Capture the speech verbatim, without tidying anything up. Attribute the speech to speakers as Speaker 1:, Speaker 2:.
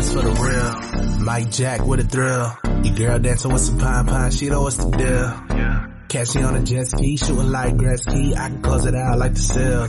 Speaker 1: that's for the real. Mike Jack with a thrill. Your girl dancing with some pine pine, she know what's the deal. Catch me on a jet ski, shooting like Gretzky, I can close it out like the Seals.